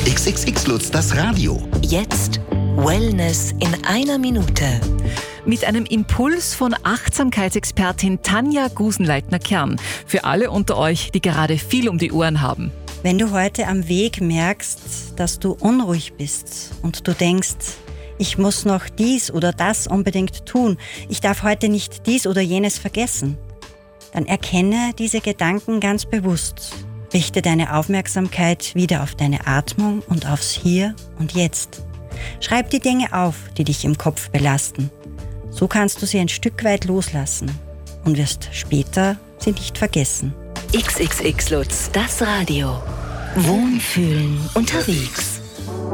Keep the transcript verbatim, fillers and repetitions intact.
X X X Lutz, das Radio. Jetzt Wellness in einer Minute. Mit einem Impuls von Achtsamkeitsexpertin Tanja Gusenleitner-Kern. Für alle unter euch, die gerade viel um die Ohren haben. Wenn du heute am Weg merkst, dass du unruhig bist und du denkst, ich muss noch dies oder das unbedingt tun, ich darf heute nicht dies oder jenes vergessen, dann erkenne diese Gedanken ganz bewusst. Richte deine Aufmerksamkeit wieder auf deine Atmung und aufs Hier und Jetzt. Schreib die Dinge auf, die dich im Kopf belasten. So kannst du sie ein Stück weit loslassen und wirst später sie nicht vergessen. X X X Lutz, das Radio. Wohnfühlen unterwegs.